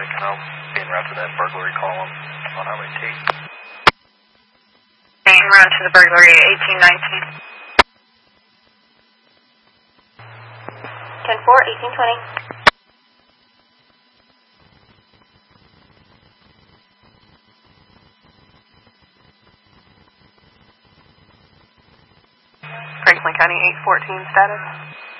can I be en route to that burglary column on Highway T? En route to the burglary 1819. 10-4, 1820. Franklin County 814 status.